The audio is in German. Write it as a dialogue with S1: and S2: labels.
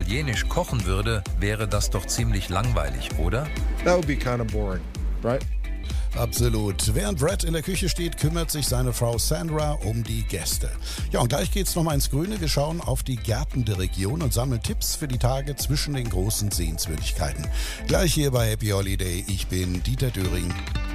S1: italienisch kochen würde, wäre das doch ziemlich langweilig, oder?
S2: That would be kind of boring, right?
S3: Absolut. Während Brad in der Küche steht, kümmert sich seine Frau Sandra um die Gäste. Ja, und gleich geht's nochmal ins Grüne. Wir schauen auf die Gärten der Region und sammeln Tipps für die Tage zwischen den großen Sehenswürdigkeiten. Gleich hier bei Happy Holiday. Ich bin Dieter Döring.